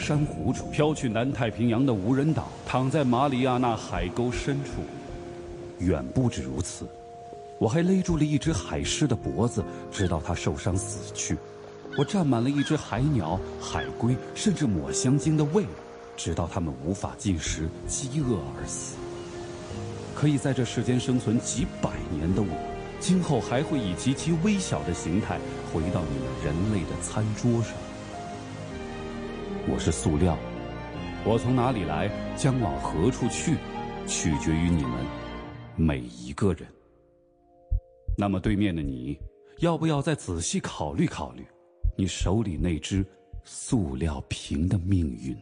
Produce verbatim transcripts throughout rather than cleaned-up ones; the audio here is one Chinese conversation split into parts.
珊瑚处，飘去南太平洋的无人岛，躺在马里亚纳海沟深处。远不止如此，我还勒住了一只海狮的脖子，直到它受伤死去。我占满了一只海鸟、海龟，甚至抹香鲸的胃，直到它们无法进食，饥饿而死。可以在这世间生存几百年的我，今后还会以极其微小的形态回到你们人类的餐桌上。我是塑料，我从哪里来，将往何处去，取决于你们每一个人。那么对面的你，要不要再仔细考虑考虑你手里那只塑料瓶的命运？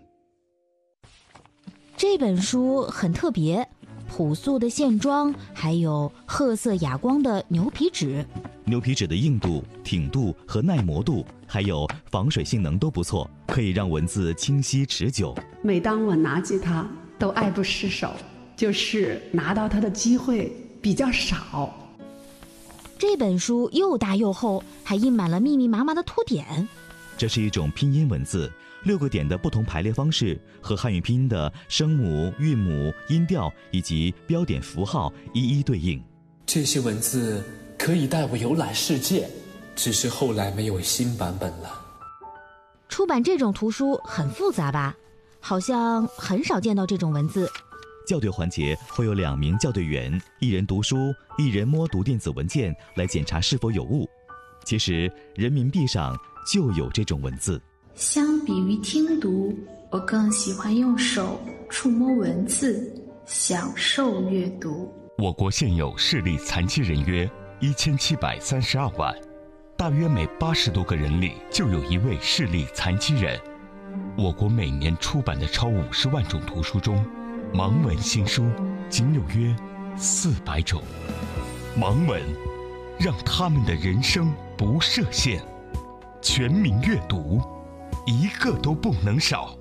这本书很特别，朴素的线装，还有褐色哑光的牛皮纸。 牛皮纸的硬度、挺度和耐磨度，还有防水性能都不错，可以让文字清晰持久。 每当我拿起它，都爱不释手，就是拿到它的机会比较少。 这本书又大又厚，还印满了密密麻麻的凸点。 这是一种拼音文字，六个点的不同排列方式和汉语拼音的声母、韵母、音调以及标点符号一一对应。 这些文字可以带我游览世界，只是后来没有新版本了。 出版这种图书很复杂吧？好像很少见到这种文字。 校对环节会有两名校对员，一人读书，一人摸读电子文件来检查是否有误。其实人民币上就有这种文字。 相比于听读，我更喜欢用手触摸文字，享受阅读。 我国现有视力残疾人约一千七百三十二万，大约每八十多个人里就有一位视力残疾人。我国每年出版的超五十万种图书中，盲文新书仅有约四百种。盲文让他们的人生不设限，全民阅读，一个都不能少。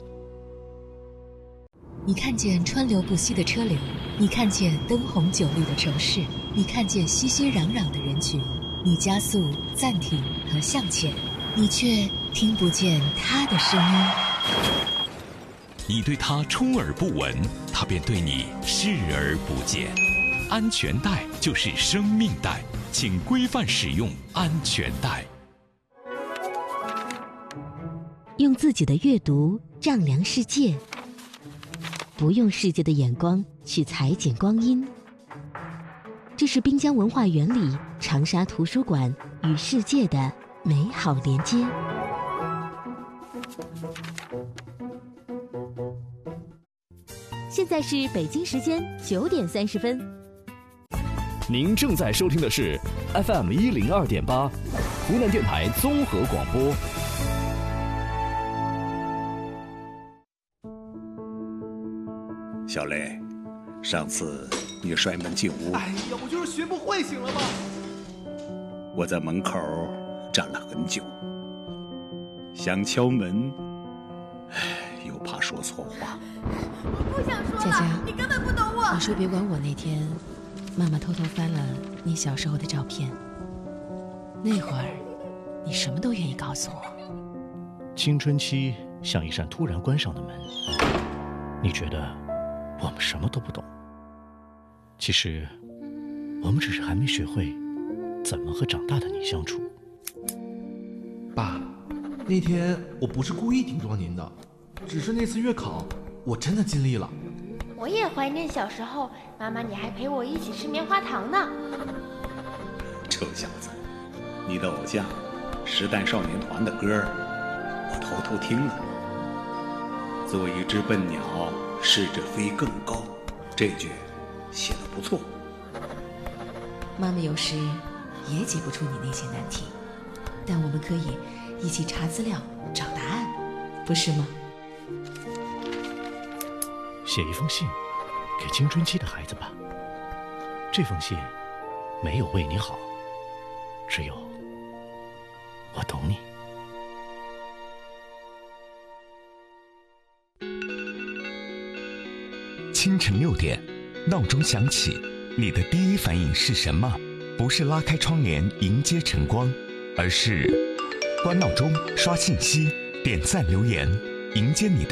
你看见川流不息的车流，你看见灯红酒绿的城市，你看见熙熙攘攘的人群，你加速、暂停和向前，你却听不见他的声音。 你对他充耳不闻，他便对你视而不见。安全带就是生命带，请规范使用安全带。 用自己的阅读丈量世界，不用世界的眼光去裁剪光阴。这是滨江文化园里长沙图书馆与世界的美好连接。现在是北京时间九点三十分。 您正在收听的是 F M 一零二点八，湖南电台综合广播。 小雷，上次你摔门进屋， 哎呀，我就是学不会，行了吗？ 我在门口站了很久，想敲门，唉，又怕说错话。 我不想说了， 佳佳， 你根本不懂我。 你说别管我那天，妈妈偷偷翻了你小时候的照片，那会儿你什么都愿意告诉我。 青春期像一扇突然关上的门，你觉得我们什么都不懂，其实我们只是还没学会怎么和长大的你相处。 爸，那天我不是故意顶撞您的，只是那次月考我真的尽力了。 我也怀念小时候，妈妈你还陪我一起吃棉花糖呢。 臭小子，你的偶像时代少年团的歌我偷偷听了。做一只笨鸟，试着飞更高，这句写得不错。 妈妈有时也解不出你那些难题，但我们可以一起查资料找答案，不是吗？ 写一封信给青春期的孩子吧，这封信没有为你好，只有我懂你。 清晨六点，闹钟响起，你的第一反应是什么？不是拉开窗帘迎接晨光，而是关闹钟、刷信息、点赞留言，迎接你的